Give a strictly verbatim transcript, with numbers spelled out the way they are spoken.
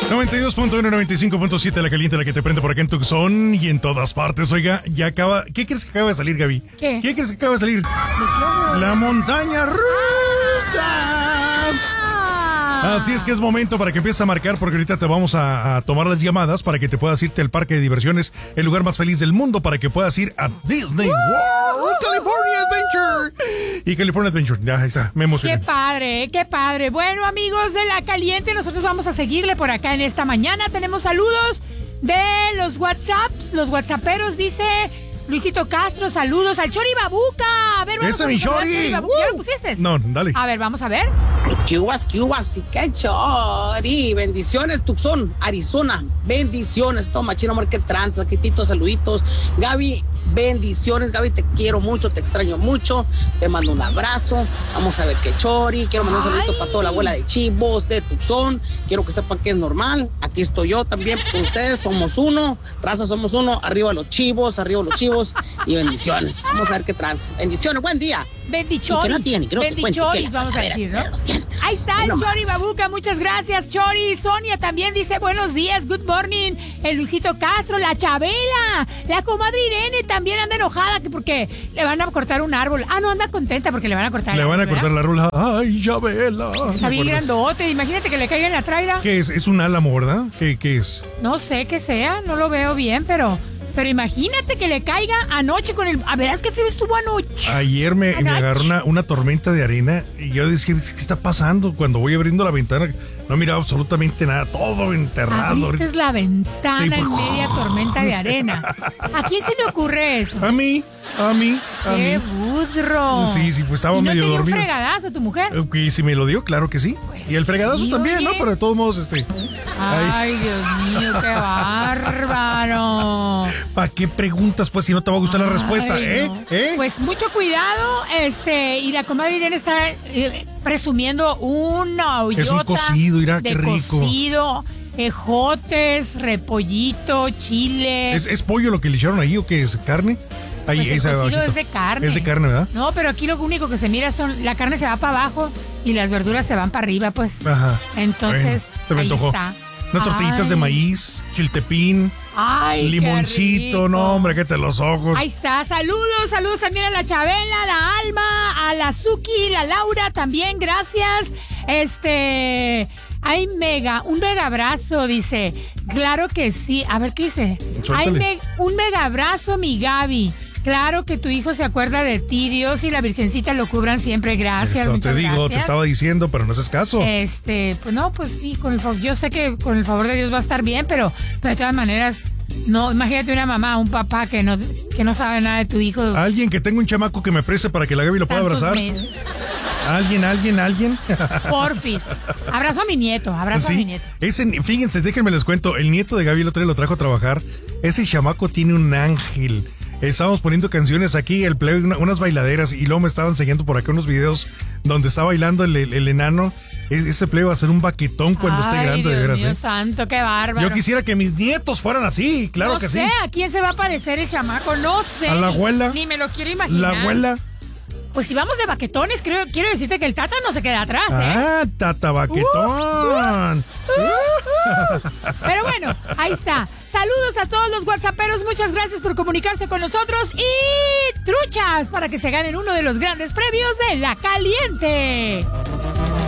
noventa y dos punto uno, noventa y cinco punto siete, la caliente, la que te prende por acá en Tucson y en todas partes. Oiga, ya acaba. ¿Qué crees que acaba de salir, Gaby? ¿Qué? ¿Qué crees que acaba de salir? La montaña rusa. Así es que es momento para que empieces a marcar, porque ahorita te vamos a, a tomar las llamadas para que te puedas irte al parque de diversiones, el lugar más feliz del mundo, para que puedas ir a Disney World, California Adventure. Y California Adventure, ya ahí está, me emocioné. Qué padre, qué padre. Bueno, amigos de La Caliente, nosotros vamos a seguirle por acá en esta mañana. Tenemos saludos de los WhatsApps, los WhatsApperos, dice Luisito Castro, saludos al Chori Babuca. A ver, vamos ¡Ese a mi saludar al Chori! Chori Babuca. ¿Ya lo pusiste? No, dale. A ver, vamos a ver. Cubas, Cubas, y qué Chori. Bendiciones, Tucson, Arizona. Bendiciones, toma, chino, amor, qué tranza, quititos, saluditos. Gaby, bendiciones, Gaby, te quiero mucho, te extraño mucho. Te mando un abrazo. Vamos a ver qué Chori. Quiero mandar un saludito para toda la abuela de Chivos, de Tucson. Quiero que sepan que es normal. Aquí estoy yo también con ustedes. Somos uno. Raza, somos uno. Arriba los Chivos, arriba los Chivos. Y bendiciones. Vamos a ver qué tranza. Bendiciones, buen día. Bendichoris. Que no tiene, que no te Bendichoris, cuente, que la- vamos a a ver, decir, a ¿no? ver, tiene. Ahí está el No Chori más. Babuca, muchas gracias, Chori. Sonia también dice buenos días, good morning. El Luisito Castro, la Chabela, la comadre Irene también anda enojada que porque le van a cortar un árbol. Ah, no, anda contenta porque le van a cortar Le el van a árbol, cortar ¿verdad? la rola. Ay, ya vela. Está bien grandote, imagínate que le caiga en la traila. ¿Qué es? ¿Es un álamo, verdad? ¿Qué, qué es? No sé qué sea, no lo veo bien, pero... Pero imagínate que le caiga anoche con el... A verás qué feo estuvo anoche. Ayer me, me Anoche. agarró una, una tormenta de arena y yo decía, ¿qué está pasando? Cuando voy abriendo la ventana, no miraba absolutamente nada, todo enterrado. Abriste la ventana Sí, en pues, media tormenta de arena. ¿A quién se le ocurre eso? A mí, a mí, a ¡Qué mí. budro! Sí, sí, pues estaba ¿Y no medio te dio dormido. un fregadazo tu mujer? Ok, si me lo dio, claro que sí. Pues y el fregadazo sí, también, ¿no? oye. Pero de todos modos, este... Ay, Dios mío, qué bárbaro. ¿Para qué preguntas, pues, si no te va a gustar la Ay, respuesta? ¿Eh? no. ¿Eh? Pues mucho cuidado, este, y la comadre Irene está eh, presumiendo una hoyota Es un cocido, mira, de qué rico. cocido, ejotes, repollito, chile. ¿Es, ¿Es pollo lo que le echaron ahí o qué es? ¿Carne? Ahí, Pues el esa cocido abajito. es de carne. Es de carne, ¿verdad? No, pero aquí lo único que se mira son, la carne se va para abajo y las verduras se van para arriba, pues. Ajá. Entonces, Bueno, se me ahí antojó. está. Unas tortillitas de Ay. maíz, chiltepín, Ay, qué limoncito, rico. no, hombre, que te los ojos. Ahí está, saludos, saludos también a la Chabela, a la Alma, a la Suki, la Laura también, gracias. Este, hay mega, un mega abrazo, dice. Claro que sí, a ver qué dice. Suéltale. Hay me- un mega abrazo, mi Gaby. Claro que tu hijo se acuerda de ti, Dios y la Virgencita lo cubran siempre, gracias. Eso te muchas digo, te gracias. estaba diciendo, pero no haces caso. Este, pues no, pues sí, con el favor, yo sé que con el favor de Dios va a estar bien, pero, pero de todas maneras, no, imagínate una mamá, un papá que no, que no sabe nada de tu hijo. Alguien que tenga un chamaco que me preste para que la Gaby lo pueda tantos abrazar. meses. Alguien, alguien, alguien. Porfis. Abrazo a mi nieto, abrazo a mi Sí, nieto. ese, fíjense, déjenme les cuento, el nieto de Gaby el otro día lo trajo a trabajar. Ese chamaco tiene un ángel. Estábamos poniendo canciones aquí, el plebe, una- unas bailaderas, y luego me estaban enseñando por acá unos videos donde está bailando el, el, el enano. E- Ese plebe va a ser un baquetón cuando esté Ay, grande, Dios de veras. mío ¿eh? santo, qué bárbaro. Yo quisiera que mis nietos fueran así, claro no que sé, sí. ¿a quién se va a parecer el chamaco? No sé. ¿A la abuela? Ni me lo quiero imaginar. La abuela. Pues si vamos de baquetones, creo, quiero decirte que el Tata no se queda atrás, ¿eh? Ah, tata baquetón. Pero bueno, ahí está. Saludos a todos los whatsapperos, muchas gracias por comunicarse con nosotros y truchas para que se ganen uno de los grandes premios de La Caliente.